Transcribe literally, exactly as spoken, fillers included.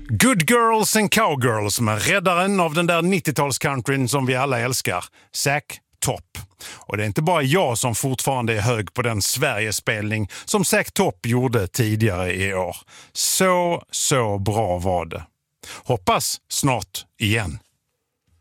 Good Girls and Cowgirls med räddaren av den där nittiotalscountryn som vi alla älskar, Zac Topp. Och det är inte bara jag som fortfarande är hög på den Sverigespelning som Zac Topp gjorde tidigare i år. Så, så bra var det. Hoppas snart igen.